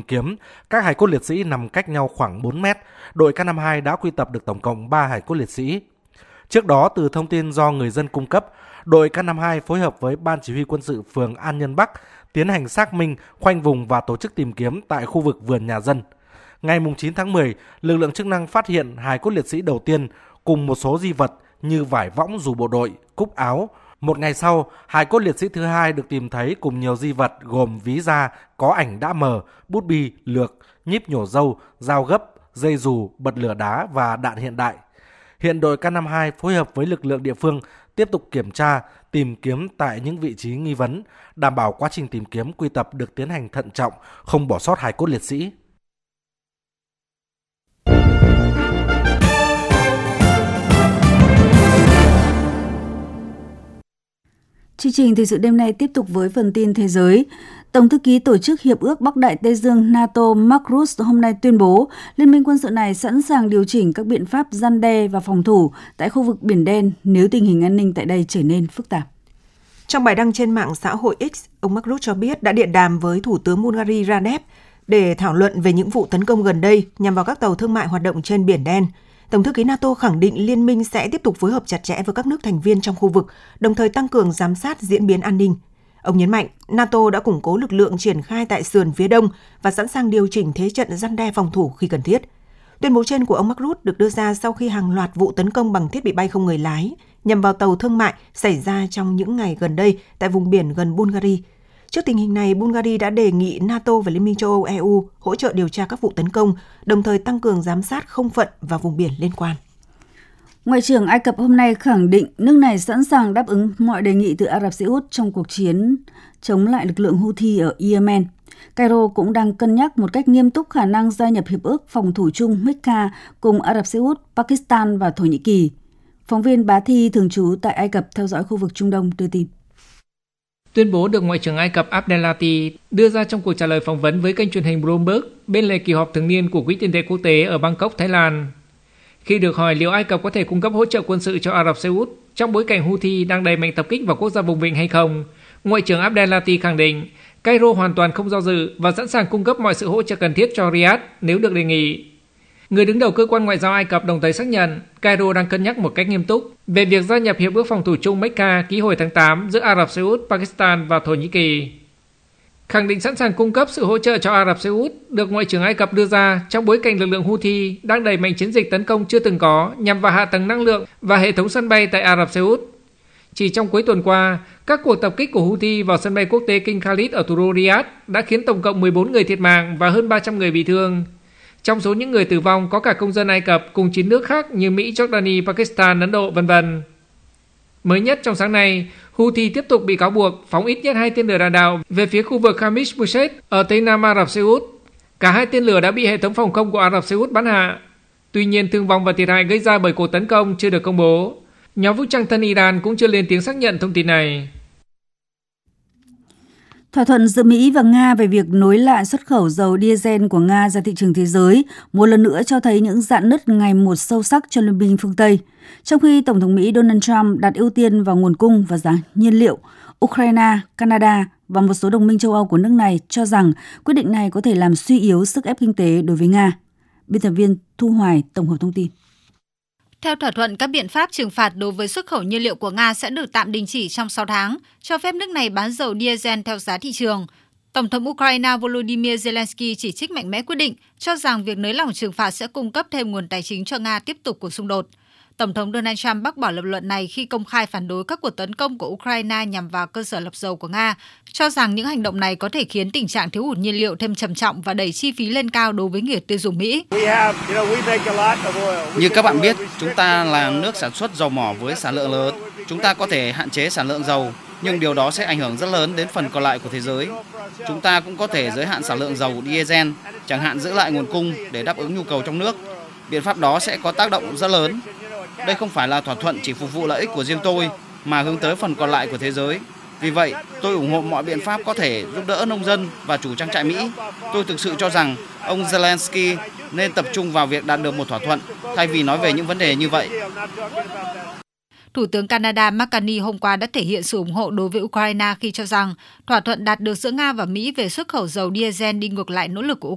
kiếm, các hài cốt liệt sĩ nằm cách nhau khoảng 4 mét. Đội K52 đã quy tập được tổng cộng 3 hài cốt liệt sĩ. Trước đó, từ thông tin do người dân cung cấp, đội K52 phối hợp với Ban Chỉ huy quân sự phường An Nhân Bắc tiến hành xác minh, khoanh vùng và tổ chức tìm kiếm tại khu vực vườn nhà dân. Ngày 9 tháng 10, lực lượng chức năng phát hiện hài cốt liệt sĩ đầu tiên cùng một số di vật như vải võng dù bộ đội, cúc áo. Một ngày sau, hài cốt liệt sĩ thứ hai được tìm thấy cùng nhiều di vật gồm ví da có ảnh đã mờ, bút bi, lược, nhíp nhổ râu, dao gấp, dây dù, bật lửa đá và đạn hiện đại. Hiện đội K52 phối hợp với lực lượng địa phương tiếp tục kiểm tra, tìm kiếm tại những vị trí nghi vấn, đảm bảo quá trình tìm kiếm quy tập được tiến hành thận trọng, không bỏ sót hài cốt liệt sĩ. Chương trình thời sự đêm nay tiếp tục với phần tin thế giới. Tổng thư ký Tổ chức Hiệp ước Bắc Đại Tây Dương NATO Mark Rutte hôm nay tuyên bố Liên minh quân sự này sẵn sàng điều chỉnh các biện pháp răn đe và phòng thủ tại khu vực Biển Đen nếu tình hình an ninh tại đây trở nên phức tạp. Trong bài đăng trên mạng xã hội X, ông Mark Rutte cho biết đã điện đàm với Thủ tướng Bulgaria Radev để thảo luận về những vụ tấn công gần đây nhằm vào các tàu thương mại hoạt động trên Biển Đen. Tổng thư ký NATO khẳng định liên minh sẽ tiếp tục phối hợp chặt chẽ với các nước thành viên trong khu vực, đồng thời tăng cường giám sát diễn biến an ninh. Ông nhấn mạnh, NATO đã củng cố lực lượng triển khai tại sườn phía đông và sẵn sàng điều chỉnh thế trận răn đe phòng thủ khi cần thiết. Tuyên bố trên của ông Mark Rutte được đưa ra sau khi hàng loạt vụ tấn công bằng thiết bị bay không người lái nhằm vào tàu thương mại xảy ra trong những ngày gần đây tại vùng biển gần Bulgaria. Trước tình hình này, Bulgaria đã đề nghị NATO và Liên minh châu Âu EU hỗ trợ điều tra các vụ tấn công, đồng thời tăng cường giám sát không phận và vùng biển liên quan. Ngoại trưởng Ai Cập hôm nay khẳng định nước này sẵn sàng đáp ứng mọi đề nghị từ Ả Rập Xê Út trong cuộc chiến chống lại lực lượng Houthi ở Yemen. Cairo cũng đang cân nhắc một cách nghiêm túc khả năng gia nhập Hiệp ước phòng thủ chung Mecca cùng Ả Rập Xê Út, Pakistan và Thổ Nhĩ Kỳ. Phóng viên Bá Thi thường trú tại Ai Cập theo dõi khu vực Trung Đông đưa tin. Tuyên bố được Ngoại trưởng Ai Cập Abdelati đưa ra trong cuộc trả lời phỏng vấn với kênh truyền hình Bloomberg bên lề kỳ họp thường niên của Quỹ tiền tệ quốc tế ở Bangkok, Thái Lan. Khi được hỏi liệu Ai Cập có thể cung cấp hỗ trợ quân sự cho Ả Rập Xê Út trong bối cảnh Houthi đang đẩy mạnh tập kích vào quốc gia vùng vịnh hay không, Ngoại trưởng Abdelati khẳng định Cairo hoàn toàn không do dự và sẵn sàng cung cấp mọi sự hỗ trợ cần thiết cho Riyadh nếu được đề nghị. Người đứng đầu cơ quan ngoại giao Ai Cập đồng thời xác nhận Cairo đang cân nhắc một cách nghiêm túc về việc gia nhập Hiệp ước phòng thủ chung Mecca ký hồi tháng 8 giữa Ả Rập Xê Út, Pakistan và Thổ Nhĩ Kỳ. Khẳng định sẵn sàng cung cấp sự hỗ trợ cho Ả Rập Xê Út được Ngoại trưởng Ai Cập đưa ra trong bối cảnh lực lượng Houthi đang đẩy mạnh chiến dịch tấn công chưa từng có nhằm vào hạ tầng năng lượng và hệ thống sân bay tại Ả Rập Xê Út. Chỉ trong cuối tuần qua, các cuộc tập kích của Houthi vào sân bay quốc tế King Khalid ở thủ đô Riyadh đã khiến tổng cộng 14 người thiệt mạng và hơn 300 người bị thương. Trong số những người tử vong có cả công dân Ai Cập cùng 9 nước khác như Mỹ, Jordani, Pakistan, Ấn Độ, v.v. Mới nhất trong sáng nay, Houthi tiếp tục bị cáo buộc phóng ít nhất 2 tên lửa đạn đạo về phía khu vực Khamis Bushehr ở tây nam Ả Rập Xê Út. Cả 2 tên lửa đã bị hệ thống phòng không của Ả Rập Xê Út bắn hạ. Tuy nhiên, thương vong và thiệt hại gây ra bởi cuộc tấn công chưa được công bố. Nhóm vũ trang thân Iran cũng chưa lên tiếng xác nhận thông tin này. Thỏa thuận giữa Mỹ và Nga về việc nối lại xuất khẩu dầu diesel của Nga ra thị trường thế giới một lần nữa cho thấy những rạn nứt ngày một sâu sắc cho Liên minh phương Tây. Trong khi Tổng thống Mỹ Donald Trump đặt ưu tiên vào nguồn cung và giá nhiên liệu, Ukraine, Canada và một số đồng minh châu Âu của nước này cho rằng quyết định này có thể làm suy yếu sức ép kinh tế đối với Nga. Biên tập viên Thu Hoài tổng hợp thông tin. Theo thỏa thuận, các biện pháp trừng phạt đối với xuất khẩu nhiên liệu của Nga sẽ được tạm đình chỉ trong 6 tháng, cho phép nước này bán dầu diesel theo giá thị trường. Tổng thống Ukraine Volodymyr Zelensky chỉ trích mạnh mẽ quyết định, cho rằng việc nới lỏng trừng phạt sẽ cung cấp thêm nguồn tài chính cho Nga tiếp tục cuộc xung đột. Tổng thống Donald Trump bác bỏ lập luận này khi công khai phản đối các cuộc tấn công của Ukraine nhằm vào cơ sở lọc dầu của Nga, cho rằng những hành động này có thể khiến tình trạng thiếu hụt nhiên liệu thêm trầm trọng và đẩy chi phí lên cao đối với người tiêu dùng Mỹ. Như các bạn biết, chúng ta là nước sản xuất dầu mỏ với sản lượng lớn. Chúng ta có thể hạn chế sản lượng dầu, nhưng điều đó sẽ ảnh hưởng rất lớn đến phần còn lại của thế giới. Chúng ta cũng có thể giới hạn sản lượng dầu diesel, chẳng hạn giữ lại nguồn cung để đáp ứng nhu cầu trong nước. Biện pháp đó sẽ có tác động rất lớn. Đây không phải là thỏa thuận chỉ phục vụ lợi ích của riêng tôi, mà hướng tới phần còn lại của thế giới. Vì vậy, tôi ủng hộ mọi biện pháp có thể giúp đỡ nông dân và chủ trang trại Mỹ. Tôi thực sự cho rằng ông Zelensky nên tập trung vào việc đạt được một thỏa thuận, thay vì nói về những vấn đề như vậy. Thủ tướng Canada Mark Carney hôm qua đã thể hiện sự ủng hộ đối với Ukraine khi cho rằng thỏa thuận đạt được giữa Nga và Mỹ về xuất khẩu dầu diesel đi ngược lại nỗ lực của